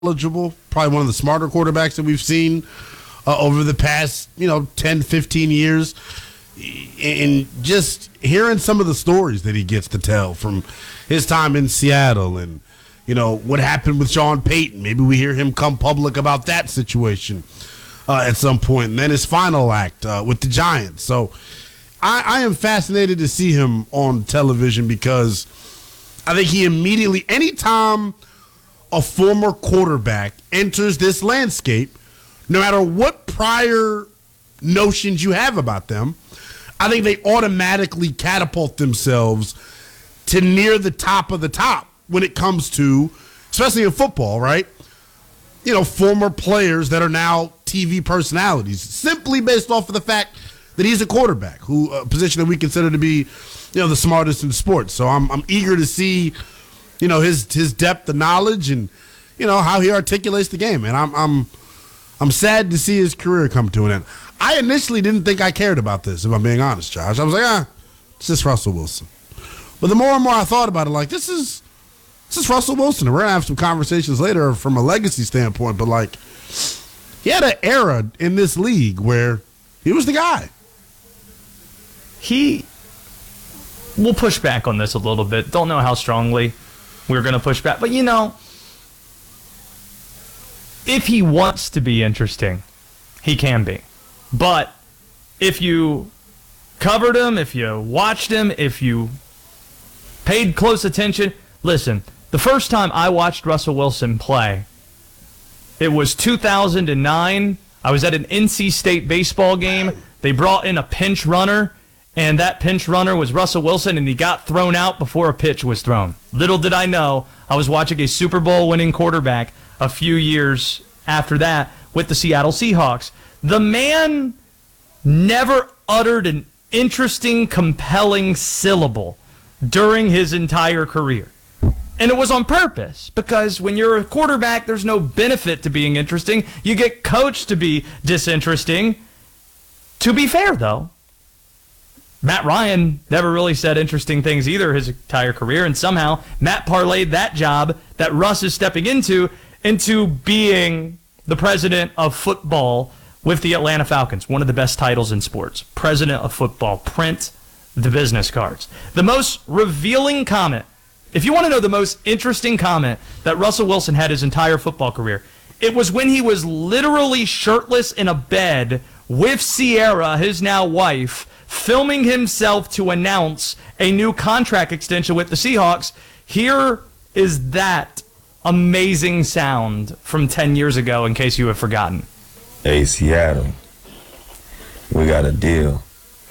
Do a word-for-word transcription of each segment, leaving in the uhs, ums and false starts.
eligible, probably one of the smarter quarterbacks that we've seen uh, over the past, you know, ten, fifteen years. And just hearing some of the stories that he gets to tell from his time in Seattle and, you know, what happened with Sean Payton. Maybe we hear him come public about that situation uh, at some point. And then his final act uh, with the Giants. So I, I am fascinated to see him on television because I think he immediately, anytime a former quarterback enters this landscape, no matter what prior notions you have about them, I think they automatically catapult themselves to near the top of the top when it comes to, especially in football, right? You know, former players that are now T V personalities, simply based off of the fact that he's a quarterback, who a position that we consider to be, you know, the smartest in sports. So I'm I'm eager to see, you know, his his depth of knowledge and, you know, how he articulates the game. And I'm I'm I'm sad to see his career come to an end. I initially didn't think I cared about this, if I'm being honest, Josh. I was like, ah, it's just Russell Wilson. But the more and more I thought about it, like, this is this is Russell Wilson. And we're going to have some conversations later from a legacy standpoint. But, like, he had an era in this league where he was the guy. He will push back on this a little bit. Don't know how strongly we're going to push back. But, you know, if he wants to be interesting, he can be. But if you covered him, if you watched him, if you paid close attention, listen, the first time I watched Russell Wilson play, it was two thousand nine. I was at an N C State baseball game. They brought in a pinch runner, and that pinch runner was Russell Wilson, and he got thrown out before a pitch was thrown. Little did I know, I was watching a Super Bowl winning quarterback a few years after that with the Seattle Seahawks. The man never uttered an interesting, compelling syllable during his entire career. And it was on purpose, because when you're a quarterback, there's no benefit to being interesting. You get coached to be disinteresting. To be fair, though, Matt Ryan never really said interesting things either his entire career, and somehow Matt parlayed that job that Russ is stepping into into being the president of football with the Atlanta Falcons, one of the best titles in sports. President of football. Print the business cards. The most revealing comment, if you want to know the most interesting comment that Russell Wilson had his entire football career, it was when he was literally shirtless in a bed with Sierra, his now wife, filming himself to announce a new contract extension with the Seahawks. Here is that amazing sound from ten years ago, in case you have forgotten. Hey, Seattle, we got a deal.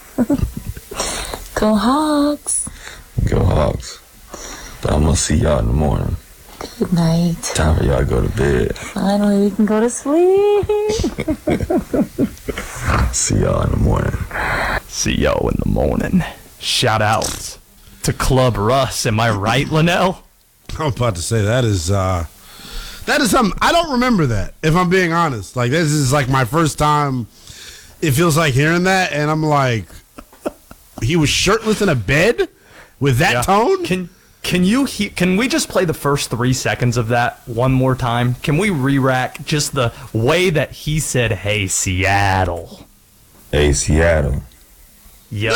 Go Hawks. Go Hawks. But I'm going to see y'all in the morning. Good night. Time for y'all to go to bed. Finally, we can go to sleep. See y'all in the morning. See y'all in the morning. Shout out to Club Russ. Am I right, Linnell? I'm about to say that is uh, that is something I don't remember that, if I'm being honest. Like, this is like my first time. It feels like hearing that, and I'm like, he was shirtless in a bed with that yeah. tone. Can can you he, can we just play the first three seconds of that one more time? Can we re-rack just the way that he said, "Hey, Seattle." Hey, Seattle. Yo.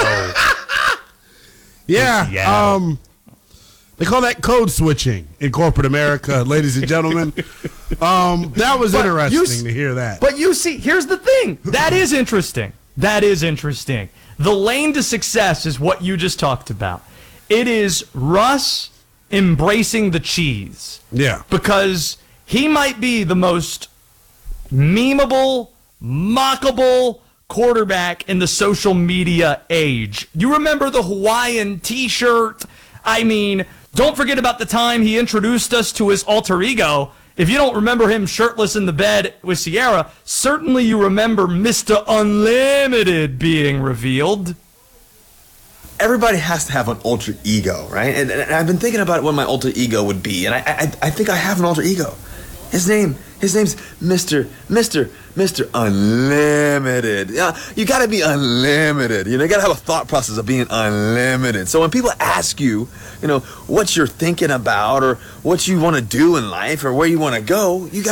yeah. Hey, Seattle. Um. They call that code switching in corporate America, ladies and gentlemen. Um, that was but interesting you, to hear that. But you see, here's the thing. That is interesting. That is interesting. The lane to success is what you just talked about. It is Russ embracing the cheese. Yeah. Because he might be the most memeable, mockable quarterback in the social media age. You remember the Hawaiian t-shirt? I mean, don't forget about the time he introduced us to his alter ego. If you don't remember him shirtless in the bed with Sierra, certainly you remember Mister Unlimited being revealed. Everybody has to have an alter ego, right? And, and I've been thinking about what my alter ego would be, and I, I, I think I have an alter ego. His name, his name's Mister Mister Mister Unlimited. Yeah, you gotta be unlimited. You know, you gotta have a thought process of being unlimited. So when people ask you, you know, what you're thinking about or what you want to do in life or where you want to go, you gotta